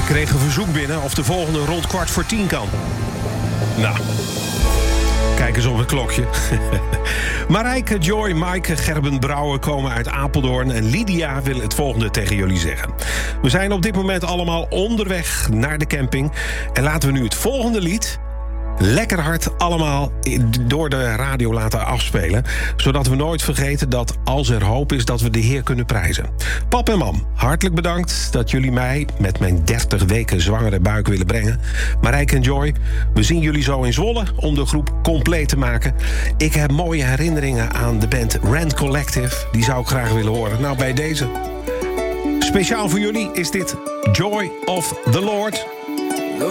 kreeg een verzoek binnen of de volgende rond 9:15 kan. Nou, kijk eens op het klokje. Marijke, Joy, Maaike, Gerben, Brouwer komen uit Apeldoorn... en Lydia wil het volgende tegen jullie zeggen. We zijn op dit moment allemaal onderweg naar de camping... en laten we nu het volgende lied... lekker hard allemaal door de radio laten afspelen... zodat we nooit vergeten dat als er hoop is... dat we de Heer kunnen prijzen. Pap en mam, hartelijk bedankt dat jullie mij... met mijn 30 weken zwangere buik willen brengen. Marijke en Joy, we zien jullie zo in Zwolle... om de groep compleet te maken. Ik heb mooie herinneringen aan de band Rand Collective. Die zou ik graag willen horen. Nou, bij deze. Speciaal voor jullie is dit Joy of the Lord...